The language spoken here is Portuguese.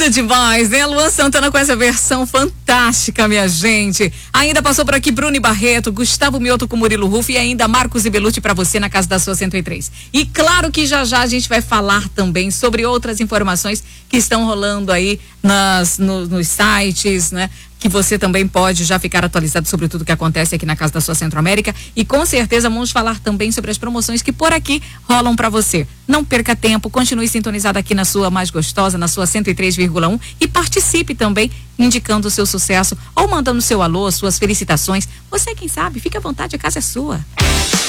Lindo demais, né? Luan Santana com essa versão fantástica, minha gente. Ainda passou por aqui Bruno Barreto, Gustavo Mioto com Murilo Rufo e ainda Marcos e Belucci pra você na Casa da Sua 103. E claro que já a gente vai falar também sobre outras informações que estão rolando aí nos sites, né? Que você também pode já ficar atualizado sobre tudo que acontece aqui na Casa da Sua Centro-América e com certeza vamos falar também sobre as promoções que por aqui rolam para você. Não perca tempo, continue sintonizado aqui na sua mais gostosa, na sua 103,1 e participe também indicando o seu sucesso ou mandando seu alô, suas felicitações. Você, quem sabe, fique à vontade, a casa é sua.